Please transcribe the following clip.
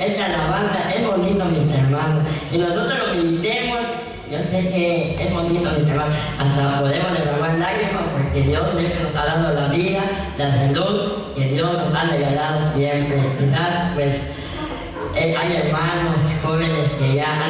esta alabanza es bonito, mis hermanos. Si nosotros lo meditemos, yo sé que es bonito, mis hermanos. Hasta podemos derramar lágrimas porque Dios es que nos ha dado la vida, la salud, que Dios nos ha regalado siempre. Quizás, pues, hay hermanos jóvenes que ya han